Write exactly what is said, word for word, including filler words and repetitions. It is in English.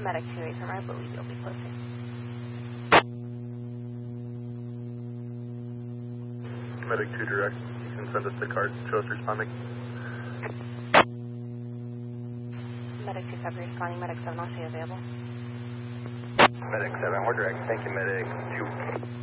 Medic two eight from I believe you'll be closing. Medic two direct. You can send us the card. Show us responding. Medic two seven responding. Medic seven, I'll see you available. Medic seven, we're direct. Thank you, Medic two.